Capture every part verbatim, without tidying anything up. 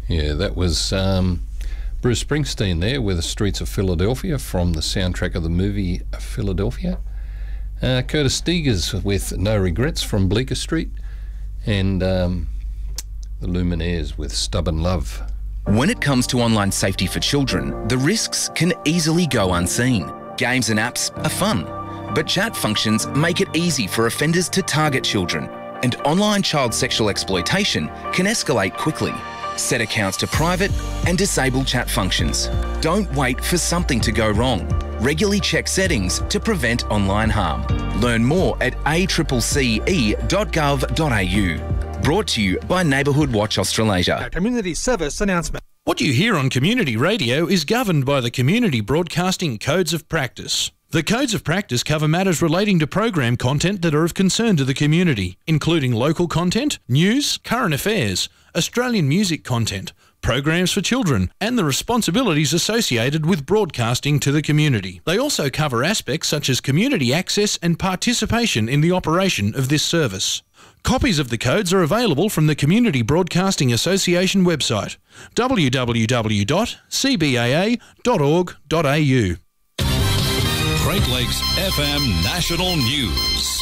Yeah, that was um, Bruce Springsteen there with the Streets of Philadelphia from the soundtrack of the movie Philadelphia. Uh, Curtis Stigers with No Regrets from Bleecker Street, and um, the Lumineers with Stubborn Love. When it comes to online safety for children, the risks can easily go unseen. Games and apps are fun, but chat functions make it easy for offenders to target children, and online child sexual exploitation can escalate quickly. Set accounts to private and disable chat functions. Don't wait for something to go wrong. Regularly check settings to prevent online harm. Learn more at a c c c e dot gov dot a u. Brought to you by Neighbourhood Watch Australasia. A community service announcement. What you hear on community radio is governed by the Community Broadcasting Codes of Practice. The Codes of Practice cover matters relating to program content that are of concern to the community, including local content, news, current affairs, Australian music content, programs for children, and the responsibilities associated with broadcasting to the community. They also cover aspects such as community access and participation in the operation of this service. Copies of the codes are available from the Community Broadcasting Association website, w w w dot c b a a dot org dot a u. Great Lakes F M National News.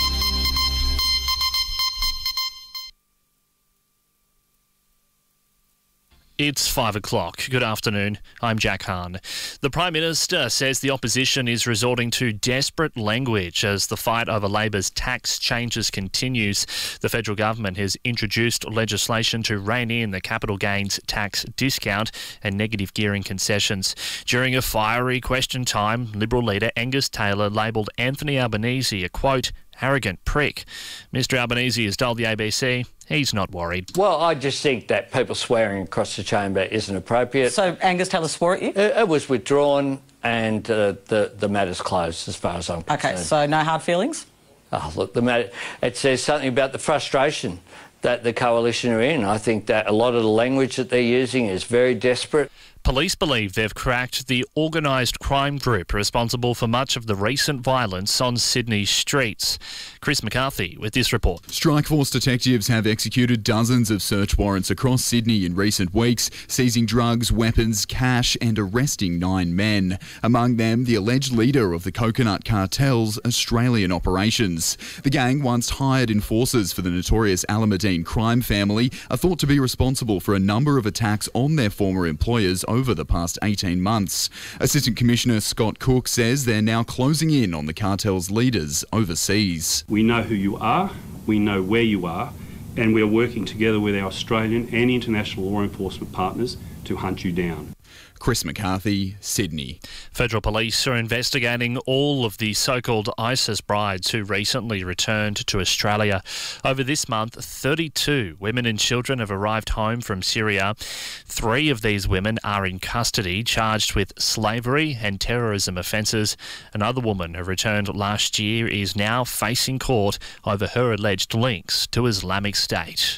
It's five o'clock. Good afternoon. I'm Jack Hahn. The Prime Minister says the opposition is resorting to desperate language as the fight over Labor's tax changes continues. The federal government has introduced legislation to rein in the capital gains tax discount and negative gearing concessions. During a fiery question time, Liberal leader Angus Taylor labelled Anthony Albanese a, quote, arrogant prick. Mister Albanese has told the A B C he's not worried. Well, I just think that people swearing across the chamber isn't appropriate. So Angus Taylor swore at you? It, it was withdrawn and uh, the, the matter's closed as far as I'm concerned. Okay, so no hard feelings? Oh, look, the matter, it says something about the frustration that the coalition are in. I think that a lot of the language that they're using is very desperate. Police believe they've cracked the organised crime group responsible for much of the recent violence on Sydney's streets. Chris McCarthy with this report. Strikeforce detectives have executed dozens of search warrants across Sydney in recent weeks, seizing drugs, weapons, cash and arresting nine men. Among them, the alleged leader of the Coconut Cartel's Australian operations. The gang, once hired enforcers for the notorious Alameddine crime family, are thought to be responsible for a number of attacks on their former employers over the past eighteen months. Assistant Commissioner Scott Cook says they're now closing in on the cartel's leaders overseas. We know who you are, we know where you are, and we are working together with our Australian and international law enforcement partners to hunt you down. Chris McCarthy, Sydney. Federal police are investigating all of the so-called ISIS brides who recently returned to Australia. Over this month, thirty-two women and children have arrived home from Syria. Three of these women are in custody, charged with slavery and terrorism offences. Another woman who returned last year is now facing court over her alleged links to Islamic State.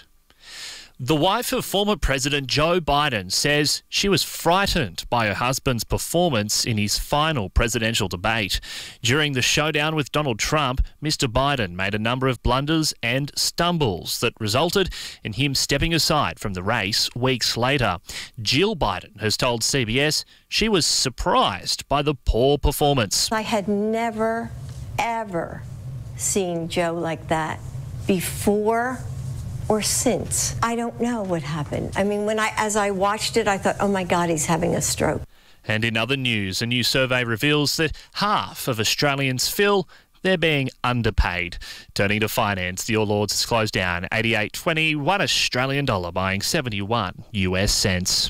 The wife of former President Joe Biden says she was frightened by her husband's performance in his final presidential debate. During the showdown with Donald Trump, Mister Biden made a number of blunders and stumbles that resulted in him stepping aside from the race weeks later. Jill Biden has told C B S she was surprised by the poor performance. I had never, ever seen Joe like that before or since. I don't know what happened. I mean, when I, as I watched it, I thought, oh my God, he's having a stroke. And in other news, a new survey reveals that half of Australians feel they're being underpaid. Turning to finance, the All Ords has closed down eighty-eight twenty, one Australian dollar buying seventy-one U S cents.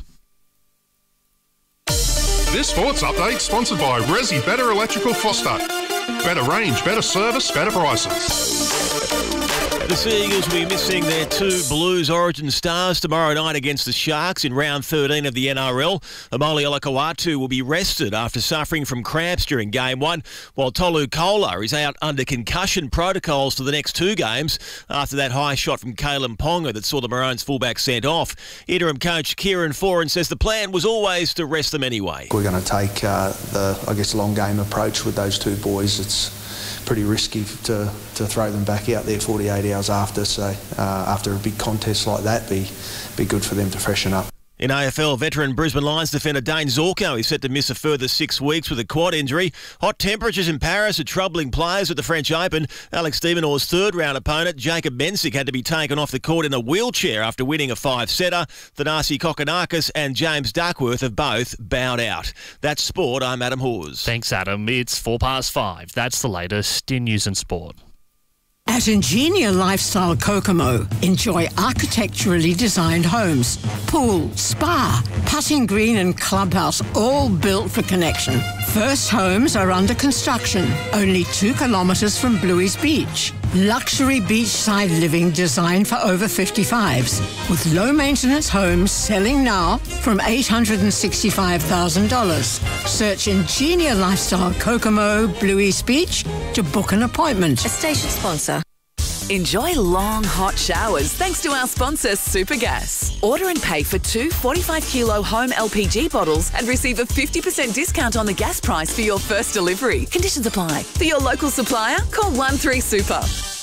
This sports update sponsored by Resi Better Electrical Foster. Better range, better service, better prices. The Sea Eagles will be missing their two Blues Origin stars tomorrow night against the Sharks in round thirteen of the N R L. Amoli Olakau'atu will be rested after suffering from cramps during game one, while Tolu Kola is out under concussion protocols for the next two games after that high shot from Kalen Ponga that saw the Maroons fullback sent off. Interim coach Kieran Foran says the plan was always to rest them anyway. We're going to take uh, the, I guess, long game approach with those two boys. It's pretty risky to, to throw them back out there forty-eight hours after, so uh, after a big contest like that, be be good for them to freshen up. In A F L, veteran Brisbane Lions defender Dane Zorko is set to miss a further six weeks with a quad injury. Hot temperatures in Paris are troubling players at the French Open. Alex de Minaur's third-round opponent, Jacob Mensik, had to be taken off the court in a wheelchair after winning a five-setter. Thanasi Kokkinakis and James Duckworth have both bowed out. That's sport. I'm Adam Hawes. Thanks, Adam. It's four past five. That's the latest in news and sport. At Ingenia Lifestyle Kokomo, enjoy architecturally designed homes, pool, spa, putting green and clubhouse, all built for connection. First homes are under construction, only two kilometres from Bluey's Beach. Luxury beachside living designed for over fifty-fives, with low-maintenance homes selling now from eight hundred sixty-five thousand dollars. Search Ingenia Lifestyle Kokomo, Bluey's Beach to book an appointment. A station sponsor. Enjoy long, hot showers thanks to our sponsor, Supergas. Order and pay for two forty-five kilo home L P G bottles and receive a fifty percent discount on the gas price for your first delivery. Conditions apply. For your local supplier, call one three super.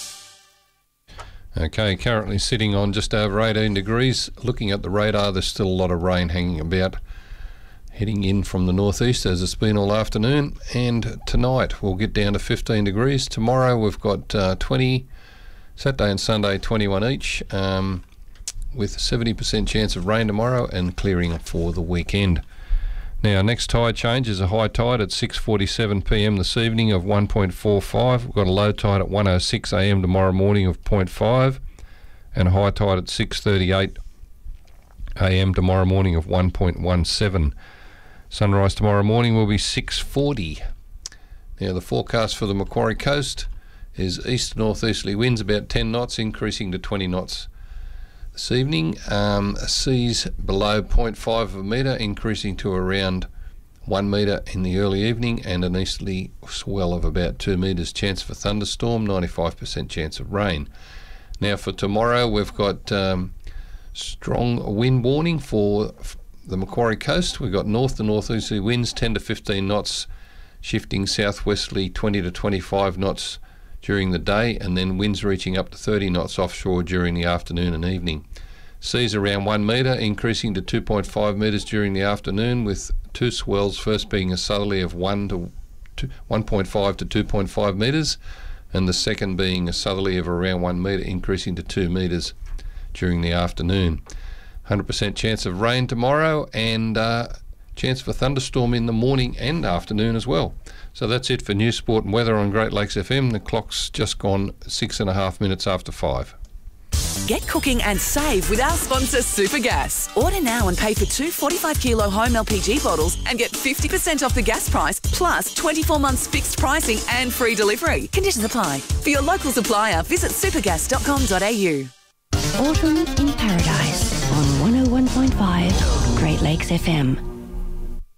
Okay, currently sitting on just over eighteen degrees. Looking at the radar, there's still a lot of rain hanging about, heading in from the northeast as it's been all afternoon. And tonight we'll get down to fifteen degrees. Tomorrow we've got uh, twenty. Saturday and Sunday, twenty-one each, um, with seventy percent chance of rain tomorrow and clearing for the weekend. Now, next tide change is a high tide at six forty-seven p m this evening of one point four five. We've got a low tide at one oh six a m tomorrow morning of zero point five, and a high tide at six thirty-eight a m tomorrow morning of one point one seven. Sunrise tomorrow morning will be six forty. Now, the forecast for the Macquarie Coast is east northeasterly winds about ten knots, increasing to twenty knots this evening. Um, seas below zero point five of a metre, increasing to around one metre in the early evening, and an easterly swell of about two metres. Chance for thunderstorm, ninety-five percent chance of rain. Now for tomorrow, we've got um, strong wind warning for the Macquarie Coast. We've got north to northeasterly winds ten to fifteen knots, shifting southwesterly twenty to twenty-five knots during the day, and then winds reaching up to thirty knots offshore during the afternoon and evening. Seas around one metre, increasing to two point five metres during the afternoon, with two swells, first being a southerly of one to one point five to two point five metres, and the second being a southerly of around one metre, increasing to two metres during the afternoon. one hundred percent chance of rain tomorrow, and uh, chance for thunderstorm in the morning and afternoon as well. So that's it for news, sport and weather on Great Lakes F M. The clock's just gone six and a half minutes after five. Get cooking and save with our sponsor, Supergas. Order now and pay for two forty-five kilo home L P G bottles and get fifty percent off the gas price, plus twenty-four months fixed pricing and free delivery. Conditions apply. For your local supplier, visit supergas dot com dot a u. Autumn in Paradise on one oh one point five Great Lakes F M.